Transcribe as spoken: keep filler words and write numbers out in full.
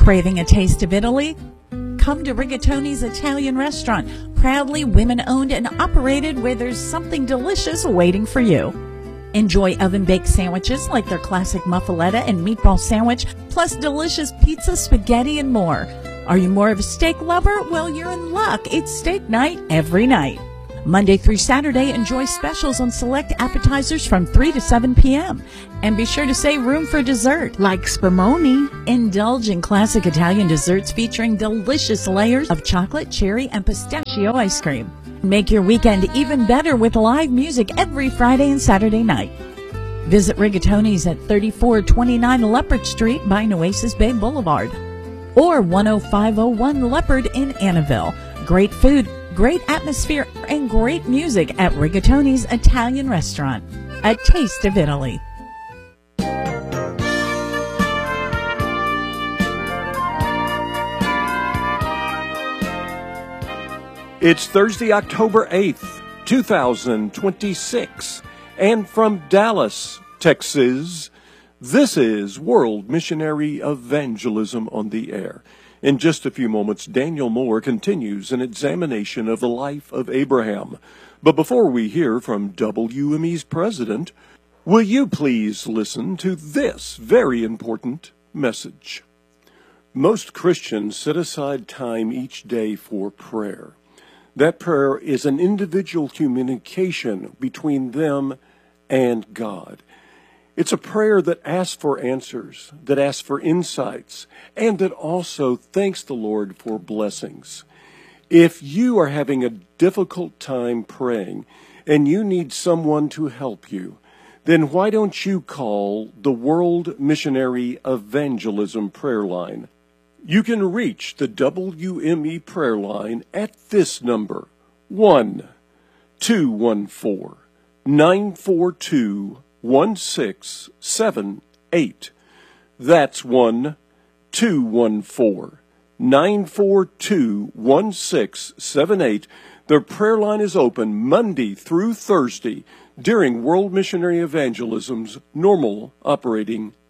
Craving a taste of Italy? Come to Rigatoni's Italian Restaurant, proudly women-owned and operated, where there's something delicious waiting for you. Enjoy oven-baked sandwiches like their classic muffaletta and meatball sandwich, plus delicious pizza, spaghetti, and more. Are you more of a steak lover? Well, you're in luck. It's steak night every night. Monday through Saturday, enjoy specials on select appetizers from three to seven p.m. And be sure to save room for dessert, like spumoni. Indulge in classic Italian desserts featuring delicious layers of chocolate, cherry, and pistachio ice cream. Make your weekend even better with live music every Friday and Saturday night. Visit Rigatoni's at thirty-four twenty-nine Leopard Street by Nueces Bay Boulevard, or one oh five oh one Leopard in Annaville. Great food, great atmosphere, and great music at Rigatoni's Italian Restaurant. A taste of Italy. It's Thursday, October eighth, two thousand twenty-six, and from Dallas, Texas, this is World Missionary Evangelism on the Air. In just a few moments, Daniel Moore continues an examination of the life of Abraham. But before we hear from W M E's president, will you please listen to this very important message? Most Christians set aside time each day for prayer. That prayer is an individual communication between them and God. It's a prayer that asks for answers, that asks for insights, and that also thanks the Lord for blessings. If you are having a difficult time praying and you need someone to help you, then why don't you call the World Missionary Evangelism Prayer Line? You can reach the W M E prayer line at this number, one two one four, nine four two, one six seven eight. That's one two one four, nine four two, one six seven eight. The prayer line is open Monday through Thursday during World Missionary Evangelism's normal operating